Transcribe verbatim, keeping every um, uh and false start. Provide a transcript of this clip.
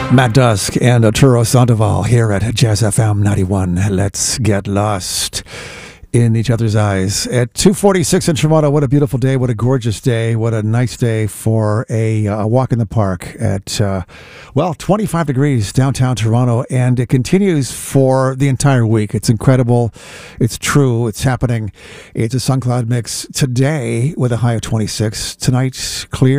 Matt Dusk and Arturo Sandoval here at Jazz F M ninety-one. Let's get lost in each other's eyes. At two forty-six in Toronto, what a beautiful day, what a gorgeous day, what a nice day for a, uh, walk in the park at, uh, well, twenty-five degrees downtown Toronto, and it continues for the entire week. It's incredible. It's true. It's happening. It's a sun cloud mix today with a high of twenty-six. Tonight, clear.